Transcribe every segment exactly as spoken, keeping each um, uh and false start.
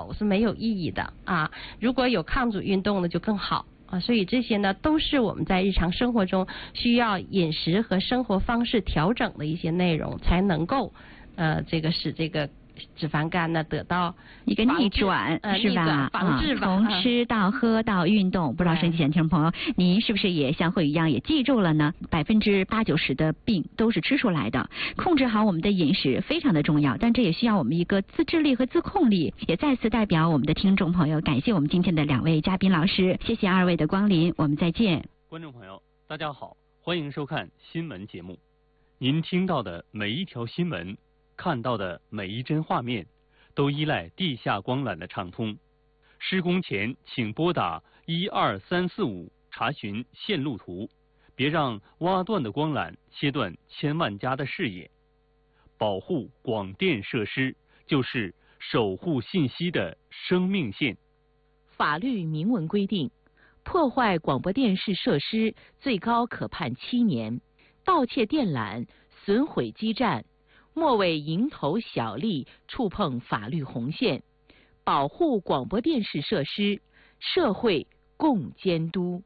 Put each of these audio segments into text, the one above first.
走是没有意义的啊。如果有抗阻运动呢，就更好啊。所以这些呢，都是我们在日常生活中需要饮食和生活方式调整的一些内容，才能够呃这个使这个脂肪肝呢得到一个逆转， 呃、 是吧？ 防治吧。 啊、从吃到喝到运动，不知道收音机前听众朋友，您是不是也像慧宇一样也记住了呢？百分之八九十的病都是吃出来的，控制好我们的饮食非常的重要，但这也需要我们一个自制力和自控力。也再次代表我们的听众朋友，感谢我们今天的两位嘉宾老师，谢谢二位的光临，我们再见。 观众朋友，大家好，欢迎收看新闻节目。您听到的每一条新闻，看到的每一帧画面，都依赖地下光缆的畅通。施工前请拨打一二三四五查询线路图，别让挖断的光缆切断千万家的视野。保护广电设施就是守护信息的生命线。 法律明文规定，破坏广播电视设施最高可判七年，盗窃电缆、损毁基站，莫为蝇头小利触碰法律红线，保护广播电视设施，社会共监督。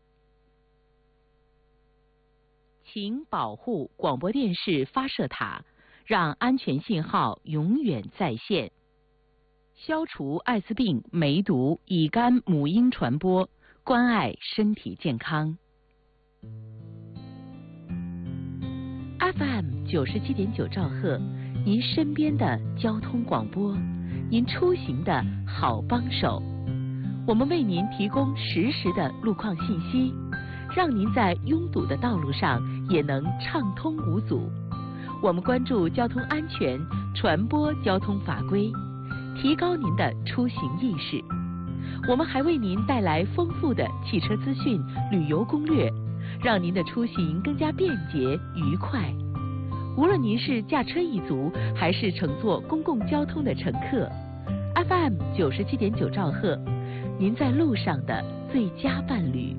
请保护广播电视发射塔，让安全信号永远在线。消除艾滋病、梅毒、乙肝、母婴传播，关爱身体健康。F M 九十七点九兆赫，您身边的交通广播，您出行的好帮手。我们为您提供实时的路况信息，让您在拥堵的道路上也能畅通无阻。我们关注交通安全，传播交通法规，提高您的出行意识。我们还为您带来丰富的汽车资讯、旅游攻略，让您的出行更加便捷愉快。无论您是驾车一族，还是乘坐公共交通的乘客 ，F M 九十七点九兆赫，您在路上的最佳伴侣。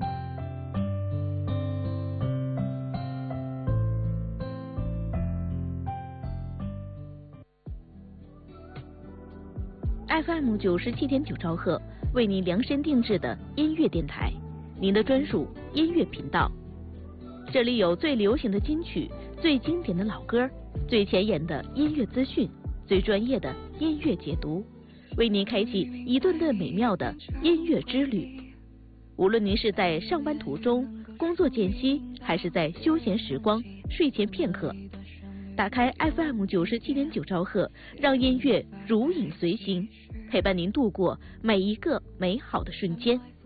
F M 九十七点九兆赫，为您量身定制的音乐电台，您的专属音乐频道。这里有最流行的金曲、最经典的老歌、最前沿的音乐资讯、最专业的音乐解读，为您开启一段段美妙的音乐之旅。无论您是在上班途中、工作间隙，还是在休闲时光、睡前片刻，打开 F M 九十七点九兆赫，让音乐如影随形，陪伴您度过每一个美好的瞬间。